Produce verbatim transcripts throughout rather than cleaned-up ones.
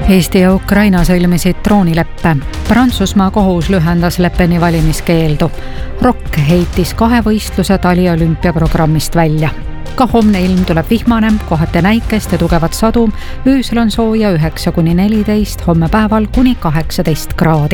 Eesti ja Ukraina sõlmisid droonileppe. Prantsusmaa kohus lühendas Le Peni valimiskeeldu. Rock heitis kahe võistluse taliolümpiaprogrammist välja. Ka homne ilm tuleb vihmane, kohati näikest ja tugevat sadu. Öösel on sooja üheksa kuni neliteist, homme päeval kuni kaheksateist kraadi.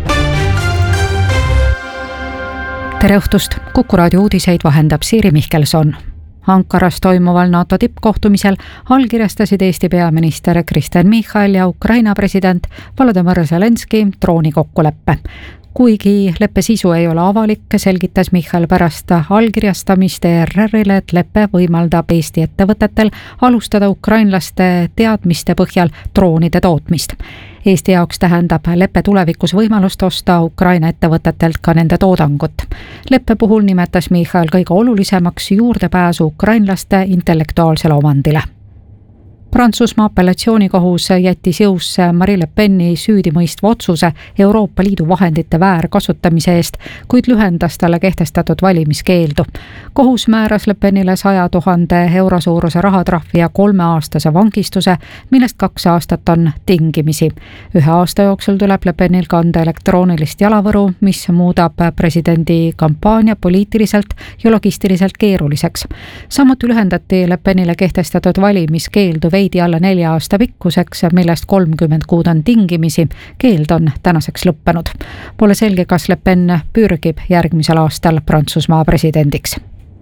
Tere õhtust! Kuku raadio uudiseid vahendab Siiri Mihkelson. Ankaras toimuval NATO tippkohtumisel allkirjastasid Eesti peaminister Kristen Michal ja Ukraina president Volodymyr Zelenski drooni kokkuleppe. Kuigi leppe sisu ei ole avalik, selgitas Michal pärast allkirjastamist E R R-ile, et leppe võimaldab Eesti ettevõtetel alustada ukrainlaste teadmiste põhjal droonide tootmist. Eesti jaoks tähendab leppe tulevikus võimalust osta Ukraina ettevõtetelt ka nende toodangut. Leppe puhul nimetas Michal kõige olulisemaks juurdepääsu ukrainlaste intellektuaalsele omandile. Prantsusmaa apellatsioonikohus jättis jõusse Marine Le Peni süüdimõistva otsuse Euroopa Liidu vahendite väärkasutamise eest, kuid lühendas talle kehtestatud valimiskeeldu. Kohus määras Le Penile saja tuhande euro suuruse rahatrahvi ja kolmeaastase vangistuse, millest kaks aastat on tingimisi. Ühe aasta jooksul tuleb Le Penil kanda elektroonilist jalavõru, mis muudab presidendi kampaania poliitiliselt ja logistiliselt keeruliseks. Samuti lühendati Le Penile kehtestatud valimiskeeldu veidi alla nelja aasta pikkuseks, millest kolmkümmend kuud on tingimisi. Keeld on tänaseks lõppenud. Pole selge, kas Le Pen pürgib järgmisel aastal Prantsusmaa presidendiks.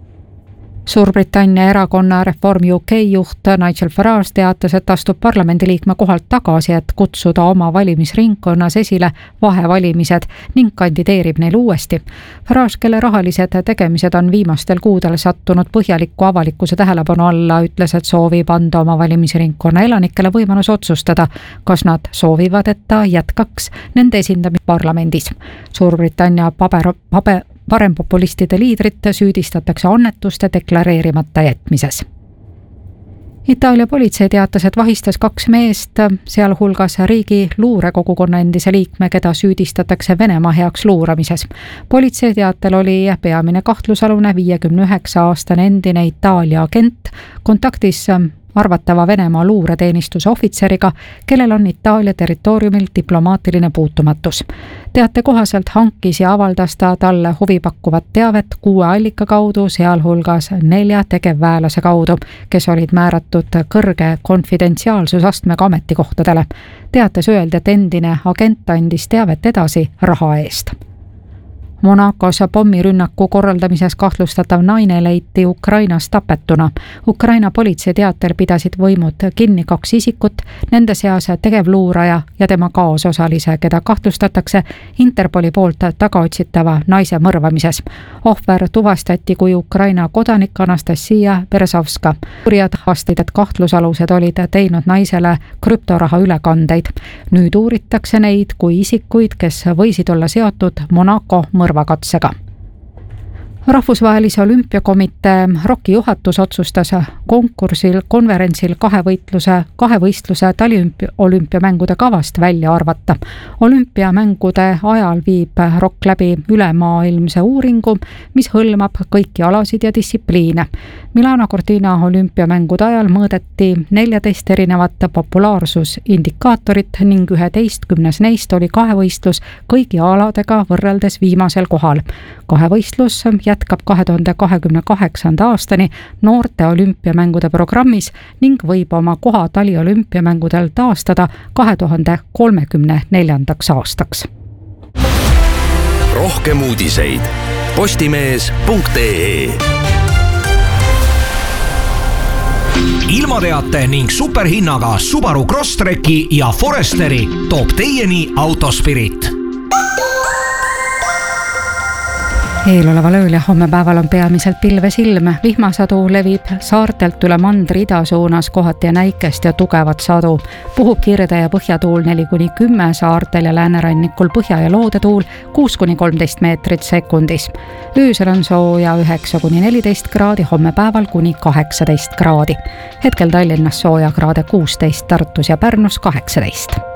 Suurbritannia erakonna Reform U K juht Nigel Farage teatas, et astub parlamendiliikme kohalt tagasi, et kutsuda oma valimisringkonnas esile vahevalimised ning kandideerib neil uuesti. Farage, kelle rahalised tegemised on viimastel kuudel sattunud põhjaliku avalikkuse tähelepanu alla, ütles, et soovib anda oma valimisringkonna elanikele võimalus otsustada, kas nad soovivad, et ta jätkaks nende esindamist parlamendis. Suurbritannia paber, paber, parempopulistide liidrit süüdistatakse annetuste deklareerimata jätmises. Itaalia politsei teatas, et vahistas kaks meest, sealhulgas riigi luurekogukonna endise liikme, keda süüdistatakse Venemaa heaks luuramises. Politsei teatel oli peamine kahtlusalune viiekümne üheksa aastane endine Itaalia agent kontaktis arvatava Venemaa luureteenistuse ohvitseriga, kellel on Itaalia territooriumil diplomaatiline puutumatus. Teate kohaselt hankis ja avaldas ta talle huvipakkuvat teavet kuue allika kaudu, sealhulgas nelja tegevväelase kaudu, kes olid määratud kõrge konfidentsiaalsusastmega ametikohtadele. Teates öeldi, et endine agent andis teavet edasi raha eest. Monacos pommirünnaku korraldamises kahtlustatav naine leiti Ukrainas tapetuna. Ukraina politsei teatel pidasid võimud kinni kaks isikut, nende seas tegevluuraja ja tema kaasosalise, keda kahtlustatakse Interpoli poolt tagaotsitava naise mõrvamises. Ohver tuvastati kui Ukraina kodanik Anastasia Berezovska. Uurijad vastasid, et kahtlusalused olid teinud naisele krüptoraha ülekandeid. Nüüd uuritakse neid kui isikuid, kes võisid olla seotud Monaco mõrvakatsega. Rahvusvahelise olümpiakomitee Rocki juhatus otsustas konkursil, konverentsil kahe võitluse, kahe võistluse taliolümpiamängude kavast välja arvata. Olümpiamängude ajal viib Rock läbi ülemaailmse uuringu, mis hõlmab kõiki alasid ja distsipliine. Milano Cortina olümpiamängude ajal mõõdeti neljateist erinevat populaarsusindikaatorit ning üheteistkümnes neist oli kahevõistlus kõigi aladega võrreldes viimasel kohal. Kahevõistlus jätkab kahe tuhande kahekümne kaheksanda aastani noorte olümpiamängude programmis ning võib oma koha taliolümpiamängudel taastada kahe tuhande kolmekümne neljandaks aastaks. Rohkem uudiseid postimees punkt ee. Ilmateate ning superhinnaga Subaru Crosstreki ja Foresteri toob teieni Autospirit. Eeloleval ööl ja homme päeval on peamiselt pilves ilm. Vihmasadu levib saartelt üle mandri ida suunas, kohati ja näikest ja tugevat sadu. Puhub kirde ja põhjatuul neli kuni kümme, saartel ja läänerannikul põhja ja loodetuul kuus kuni kolmteist meetrit sekundis. Öösel on sooja üheksa kuni neliteist kraadi, homme päeval kuni kaheksateist kraadi. Hetkel Tallinnas sooja kraade kuusteist, Tartus ja Pärnus kaheksateist.